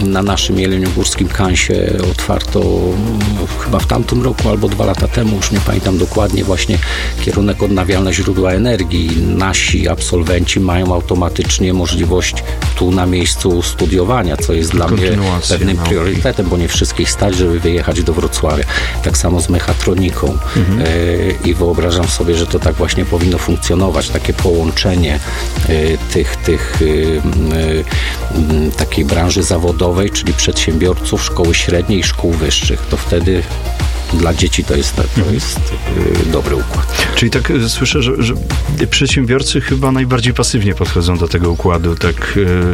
na naszym jeleniogórskim kansie otwarto chyba w tamtym roku albo 2 lata temu, już nie pamiętam dokładnie, właśnie kierunek odnawialne źródła energii. Nasi absolwenci mają automatycznie możliwość tu na miejscu studiowania, co jest dla mnie pewnym priorytetem, bo nie wszystkich stać, żeby wyjechać do Wrocławia. Tak samo z mechatroniką. I wyobrażam sobie, że to tak właśnie powinno funkcjonować, takie połączenie takiej branży zawodowej, czyli przedsiębiorców, szkoły średniej i szkół wyższych. To wtedy dla dzieci to jest dobry układ. Czyli tak słyszę, że przedsiębiorcy chyba najbardziej pasywnie podchodzą do tego układu, tak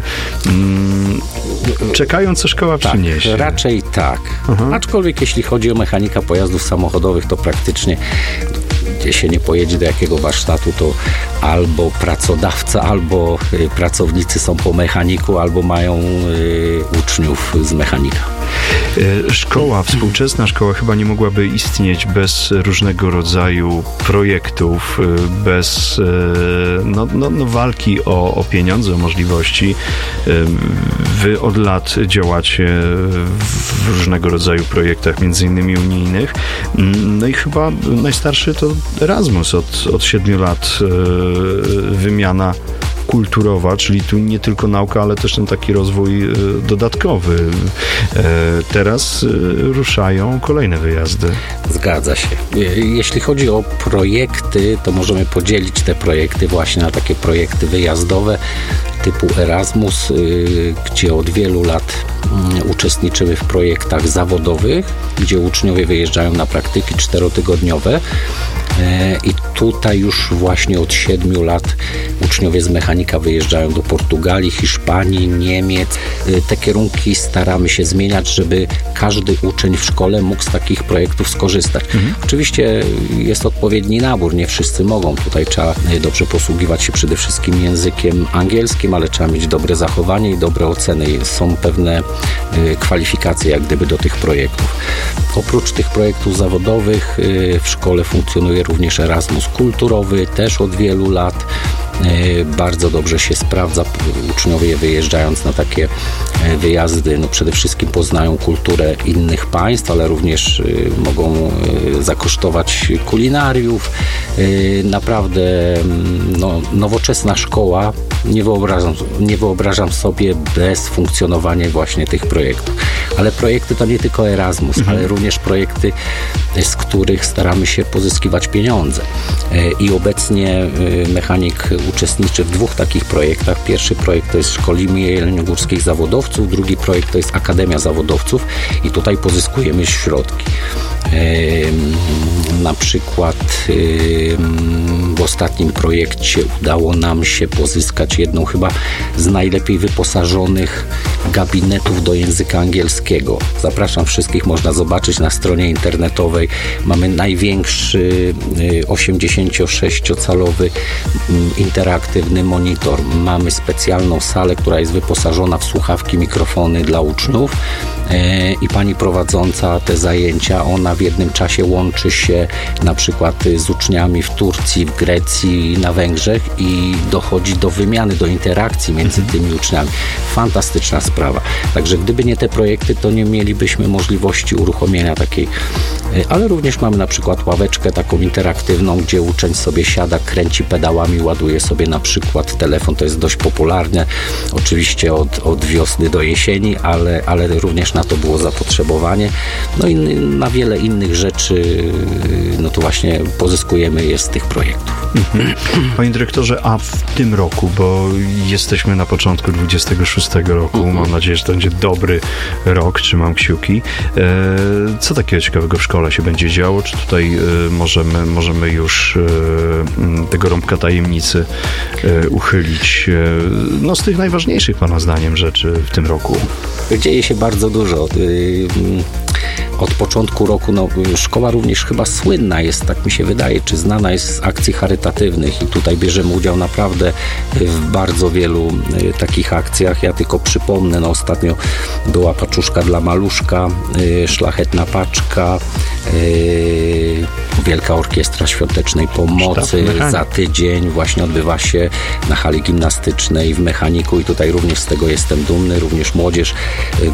czekają, co szkoła przyniesie. Raczej tak. Aczkolwiek jeśli chodzi o mechanika pojazdów samochodowych, to praktycznie gdzie się nie pojedzie do jakiego warsztatu, to albo pracodawca, albo pracownicy są po mechaniku, albo mają uczniów z mechanika. Szkoła, współczesna szkoła chyba nie mogłaby istnieć bez różnego rodzaju projektów, bez walki o pieniądze, o możliwości. Wy od lat działacie w różnego rodzaju projektach, między innymi unijnych. No i chyba najstarszy to Erasmus od 7 lat, wymiana kulturowa, czyli tu nie tylko nauka, ale też ten taki rozwój dodatkowy. Teraz ruszają kolejne wyjazdy. Zgadza się. Jeśli chodzi o projekty, to możemy podzielić te projekty właśnie na takie projekty wyjazdowe typu Erasmus, gdzie od wielu lat uczestniczymy w projektach zawodowych, gdzie uczniowie wyjeżdżają na praktyki 4-tygodniowe. I tutaj już właśnie od 7 lat uczniowie z mechanika wyjeżdżają do Portugalii, Hiszpanii, Niemiec. Te kierunki staramy się zmieniać, żeby każdy uczeń w szkole mógł z takich projektów skorzystać. Oczywiście jest odpowiedni nabór, nie wszyscy mogą. Tutaj trzeba dobrze posługiwać się przede wszystkim językiem angielskim, ale trzeba mieć dobre zachowanie i dobre oceny. Są pewne kwalifikacje jak gdyby do tych projektów. Oprócz tych projektów zawodowych w szkole funkcjonuje również Erasmus kulturowy, też od wielu lat. Bardzo dobrze się sprawdza. Uczniowie wyjeżdżając na takie wyjazdy, przede wszystkim poznają kulturę innych państw, ale również mogą zakosztować kulinariów. Naprawdę nowoczesna szkoła. Nie wyobrażam sobie bez funkcjonowania właśnie tych projektów. Ale projekty to nie tylko Erasmus, ale również projekty, z których staramy się pozyskiwać pieniądze. I obecnie mechanik uczestniczy w 2 takich projektach. Pierwszy projekt to jest Szkolimy Jeleniogórskich Zawodowców, drugi projekt to jest Akademia Zawodowców i tutaj pozyskujemy środki. Na przykład w ostatnim projekcie udało nam się pozyskać jedną chyba z najlepiej wyposażonych gabinetów do języka angielskiego. Zapraszam wszystkich, można zobaczyć na stronie internetowej. Mamy największy 86-calowy interaktywny monitor. Mamy specjalną salę, która jest wyposażona w słuchawki, mikrofony dla uczniów i pani prowadząca te zajęcia, ona w jednym czasie łączy się na przykład z uczniami w Turcji, w Grecji, na Węgrzech i dochodzi do wymiany, do interakcji między tymi uczniami. Fantastyczna sprawa. Także gdyby nie te projekty, to nie mielibyśmy możliwości uruchomienia takiej, ale również mamy na przykład ławeczkę taką interaktywną, gdzie uczeń sobie siada, kręci pedałami, ładuje sobie na przykład telefon. To jest dość popularne, oczywiście od wiosny do jesieni, ale również na to było zapotrzebowanie. No i na wiele innych rzeczy, to właśnie pozyskujemy je z tych projektów. Panie dyrektorze, a w tym roku, bo jesteśmy na początku 26 roku, mam nadzieję, że to będzie dobry rok, trzymam kciuki. Co takiego ciekawego w szkole się będzie działo? Czy tutaj możemy już tego rąbka tajemnicy uchylić? Z tych najważniejszych, pana zdaniem, rzeczy w tym roku. Dzieje się bardzo dużo. Od początku roku szkoła również chyba słynna jest, tak mi się wydaje, czy znana jest z akcji charytatywnych i tutaj bierzemy udział naprawdę w bardzo wielu takich akcjach. Ja tylko przypomnę, ostatnio była paczuszka dla maluszka, szlachetna paczka, Wielka Orkiestra Świątecznej Pomocy. Za tydzień właśnie odbywa się na hali gimnastycznej w mechaniku i tutaj również z tego jestem dumny. Również młodzież